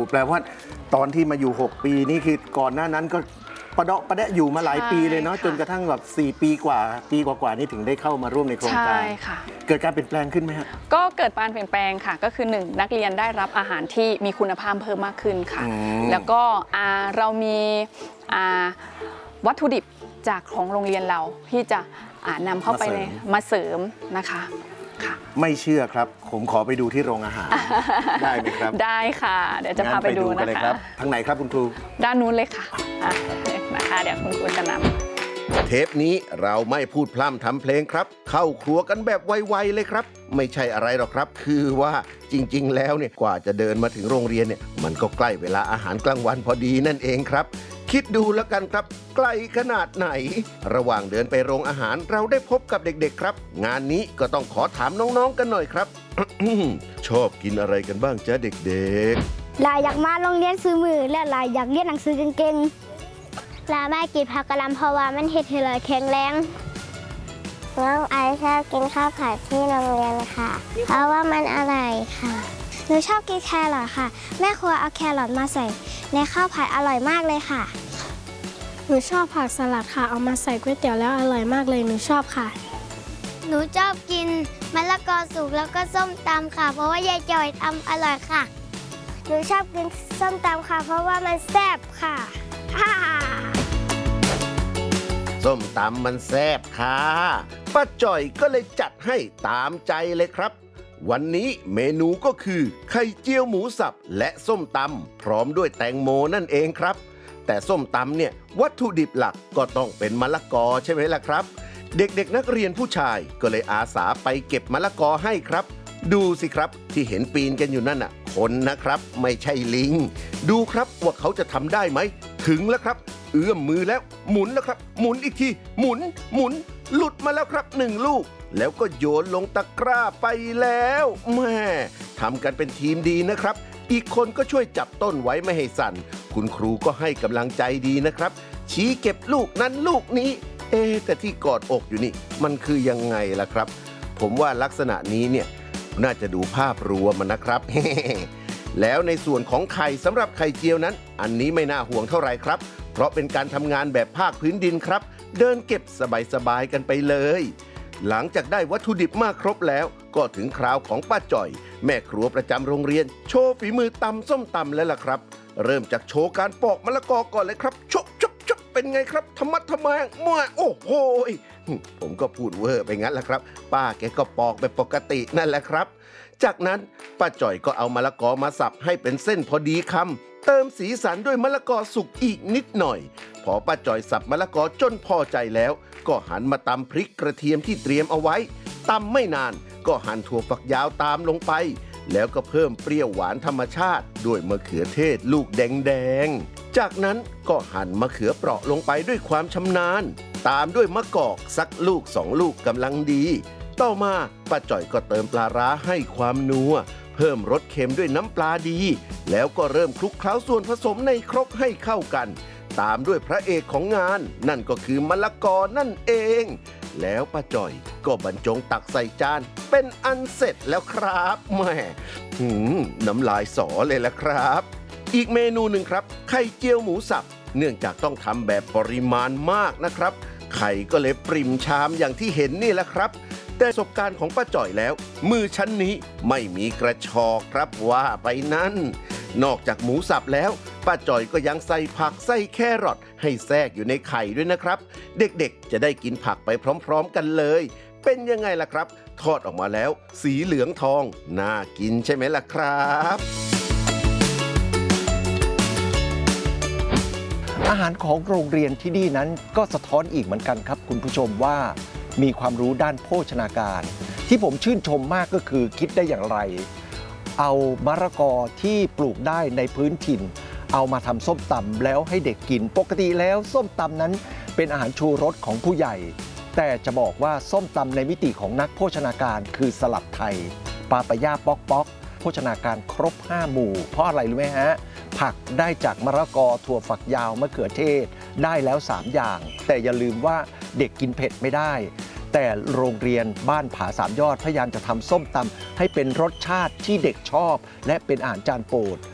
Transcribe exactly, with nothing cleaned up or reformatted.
แปลว่าตอนที่มาอยู่หกปีนี่คือก่อนหน้านั้นก็ประเดาะประแดะอยู่มาหลายปีเลยเนาะจนกระทั่งแบบสี่ปีกว่าปีกว่าๆนี่ถึงได้เข้ามาร่วมในโครงการใช่ค่ะเกิดการเปลี่ยนแปลงขึ้นไหมฮะก็เกิดการเปลี่ยนแปลงค่ะก็คือหนึ่งนักเรียนได้รับอาหารที่มีคุณภาพเพิ่มมากขึ้นค่ะแล้วก็เรามีวัตถุดิบจากของโรงเรียนเราที่จะนำเข้าไปในมาเสริมนะคะไม่เชื่อครับผมขอไปดูที่โรงอาหารได้ไหมครับได้ค่ะเดี๋ยวจะพาไปดูนะคะทางไหนครับคุณครูด้านนู้นเลยค่ะนะคะเดี๋ยวคุณครูจะนำเทปนี้เราไม่พูดพร่ำทำเพลงครับเข้าครัวกันแบบไวๆเลยครับไม่ใช่อะไรหรอกครับคือว่าจริงๆแล้วเนี่ยกว่าจะเดินมาถึงโรงเรียนเนี่ยมันก็ใกล้เวลาอาหารกลางวันพอดีนั่นเองครับคิดดูแล้วกันครับไกลขนาดไหนระหว่างเดินไปโรงอาหารเราได้พบกับเด็กๆครับงานนี้ก็ต้องขอถามน้องๆกันหน่อยครับ ชอบกินอะไรกันบ้างจ๊ะเด็กๆลายอยากมาโรงเรียนซื้อมือและลายอยากเรียนหนังสือเก่งๆลาไม่กินผักกะหล่ำเพราะว่ามันเฮ็ดให้เราแข็งแรงน้องไอชอบกินข้าวผัดที่โรงเรียนค่ะเพราะว่ามันอร่อยค่ะหนูชอบกินแครอทค่ะแม่ครัวเอาแครอทมาใส่ในข้าวผัดอร่อยมากเลยค่ะหนูชอบผักสลัดค่ะเอามาใส่ก๋วยเตี๋ยวแล้วอร่อยมากเลยหนูชอบค่ะหนูชอบกินมะละกอสุกแล้วก็ส้มตำค่ะเพราะว่ายายจอยทำอร่อยค่ะหนูชอบกินส้มตำค่ะเพราะว่ามันแซ่บค่ะส้มตำมันแซ่บค่ะป้าจ่อยก็เลยจัดให้ตามใจเลยครับวันนี้เมนูก็คือไข่เจียวหมูสับและส้มตำพร้อมด้วยแตงโมนั่นเองครับแต่ส้มตำเนี่ยวัตถุดิบหลักก็ต้องเป็นมะละกอใช่ไหมล่ะครับเด็กๆนักเรียนผู้ชายก็เลยอาสาไปเก็บมะละกอให้ครับดูสิครับที่เห็นปีนกันอยู่นั่นน่ะคนนะครับไม่ใช่ลิงดูครับว่าเขาจะทำได้ไหมถึงแล้วครับเอื้อมมือแล้วหมุนแล้วครับหมุนอีกทีหมุนหมุนหลุดมาแล้วครับหนึ่งลูกแล้วก็โยนลงตะกร้าไปแล้วแม่ทำกันเป็นทีมดีนะครับอีกคนก็ช่วยจับต้นไว้ไม่ให้สั่นคุณครูก็ให้กำลังใจดีนะครับชี้เก็บลูกนั้นลูกนี้เอ๊แต่ที่กอดอกอยู่นี่มันคือยังไงล่ะครับผมว่าลักษณะนี้เนี่ยน่าจะดูภาพรวมมันนะครับ แล้วในส่วนของไข่สำหรับไข่เจียวนั้นอันนี้ไม่น่าห่วงเท่าไหร่ครับเพราะเป็นการทำงานแบบภาคพื้นดินครับเดินเก็บสบายๆกันไปเลยหลังจากได้วัตถุดิบมาครบแล้วก็ถึงคราวของป้าจ่อยแม่ครัวประจำโรงเรียนโชว์ฝีมือตำส้มตำแล้วล่ะครับเริ่มจากโชว์การปอกมะละกอก่อนเลยครับชกชกชกเป็นไงครับธรรมะทแมงมั่วโอ้โหผมก็พูดเวอร์ไปงั้นแหละครับป้าแกก็ปอกแบบปกตินั่นแหละครับจากนั้นป้าจ่อยก็เอามะละกอมาสับให้เป็นเส้นพอดีคำเติมสีสันด้วยมะละกอสุกอีกนิดหน่อยพอป้าจ่อยสับมะละกอจนพอใจแล้วก็หันมาตำพริกกระเทียมที่เตรียมเอาไว้ตำไม่นานก็หั่นถั่วฝักยาวตามลงไปแล้วก็เพิ่มเปรี้ยวหวานธรรมชาติด้วยมะเขือเทศลูกแดงๆจากนั้นก็หั่นมะเขือเปราะลงไปด้วยความชำนาญตามด้วยมะกอกสักลูกสองลูกกำลังดีต่อมาป้าจ่อยก็เติมปลาร้าให้ความนัวเพิ่มรสเค็มด้วยน้ำปลาดีแล้วก็เริ่มคลุกเคล้าส่วนผสมในครกให้เข้ากันตามด้วยพระเอกของงานนั่นก็คือมะละกอนั่นเองแล้วป้าจ่อยก็บรรจงตักใส่จานเป็นอันเสร็จแล้วครับแม่หืมน้ำลายสอเลยละครับอีกเมนูหนึ่งครับไข่เจียวหมูสับเนื่องจากต้องทำแบบปริมาณมากนะครับไข่ก็เลยปริ่มชามอย่างที่เห็นนี่แหละครับแต่ประสบการณ์ของป้าจ่อยแล้วมือชั้นนี้ไม่มีกระชอกครับว่าไปนั่นนอกจากหมูสับแล้วป้าจ่อยก็ยังใส่ผักใส่แครอทให้แทรกอยู่ในไข่ด้วยนะครับเด็กๆจะได้กินผักไปพร้อมๆกันเลยเป็นยังไงล่ะครับทอดออกมาแล้วสีเหลืองทองน่ากินใช่ไหมล่ะครับอาหารของโรงเรียนที่นี่นั้นก็สะท้อนอีกเหมือนกันครับคุณผู้ชมว่ามีความรู้ด้านโภชนาการที่ผมชื่นชมมากก็คือคิดได้อย่างไรเอามะละกอที่ปลูกได้ในพื้นถิ่นเอามาทำส้มตำแล้วให้เด็กกินปกติแล้วส้มตำนั้นเป็นอาหารชูรสของผู้ใหญ่แต่จะบอกว่าส้มตำในมิติของนักโภชนาการคือสลัดไทยปาปายาป๊อกป๊อกโภชนาการครบห้าหมู่เพราะอะไรรู้ไหมฮะผักได้จากมะละกอถั่วฝักยาวมะเขือเทศได้แล้วสามอย่างแต่อย่าลืมว่าเด็กกินเผ็ดไม่ได้แต่โรงเรียนบ้านผาสามยอดพยายามจะทำส้มตำให้เป็นรสชาติที่เด็กชอบและเป็นอาหารจานโปรด